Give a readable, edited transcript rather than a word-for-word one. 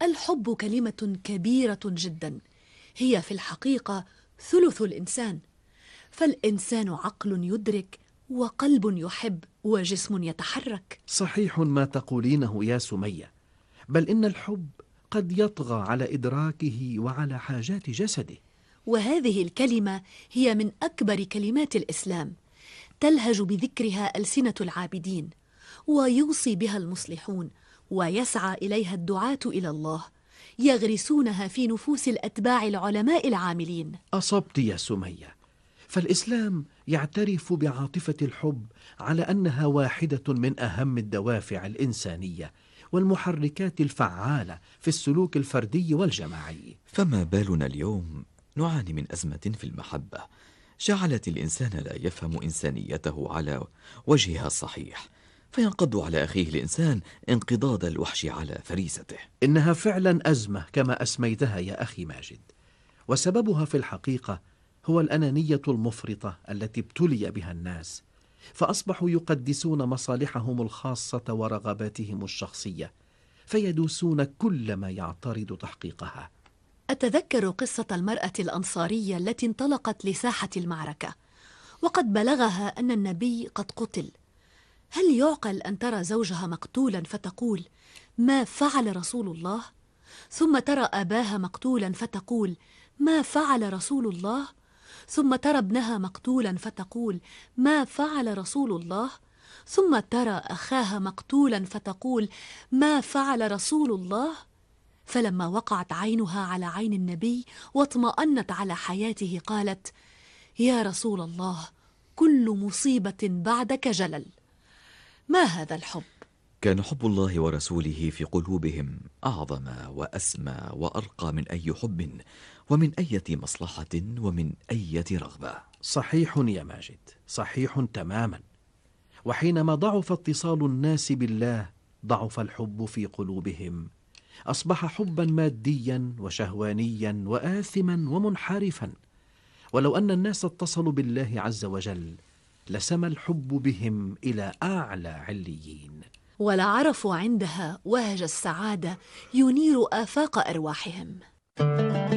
الحب كلمة كبيرة جدا، هي في الحقيقة ثلث الإنسان، فالإنسان عقل يدرك وقلب يحب وجسم يتحرك. صحيح ما تقولينه يا سمية، بل إن الحب قد يطغى على إدراكه وعلى حاجات جسده. وهذه الكلمة هي من أكبر كلمات الإسلام، تلهج بذكرها ألسنة العابدين، ويوصي بها المصلحون، ويسعى إليها الدعاة إلى الله، يغرسونها في نفوس الأتباع العلماء العاملين. أصبت يا سمية، فالإسلام يعترف بعاطفة الحب على أنها واحدة من أهم الدوافع الإنسانية والمحركات الفعالة في السلوك الفردي والجماعي. فما بالنا اليوم نعاني من أزمة في المحبة جعلت الإنسان لا يفهم إنسانيته على وجهها الصحيح، فينقض على أخيه الإنسان انقضاض الوحش على فريسته. إنها فعلا أزمة كما أسميتها يا أخي ماجد، وسببها في الحقيقة هو الأنانية المفرطة التي ابتلي بها الناس، فأصبحوا يقدسون مصالحهم الخاصة ورغباتهم الشخصية، فيدوسون كل ما يعترض تحقيقها. أتذكر قصة المرأة الأنصارية التي انطلقت لساحة المعركة، وقد بلغها أن النبي قد قتل. هل يعقل أن ترى زوجها مقتولا فتقول: ما فعل رسول الله؟ ثم ترى أباها مقتولا فتقول: ما فعل رسول الله؟ ثم ترى ابنها مقتولا فتقول: ما فعل رسول الله؟ ثم ترى أخاها مقتولا فتقول: ما فعل رسول الله؟ فلما وقعت عينها على عين النبي واطمأنت على حياته قالت: يا رسول الله، كل مصيبة بعدك جلل. ما هذا الحب؟ كان حب الله ورسوله في قلوبهم أعظم وأسمى وأرقى من أي حب ومن أي مصلحة ومن أي رغبة. صحيح يا ماجد، صحيح تماما. وحينما ضعف اتصال الناس بالله ضعف الحب في قلوبهم، أصبح حبا ماديا وشهوانيا وآثما ومنحرفا. ولو أن الناس اتصلوا بالله عز وجل لسمى الحب بهم إلى أعلى عليين، ولعرفوا عندها وهج السعادة ينير آفاق أرواحهم.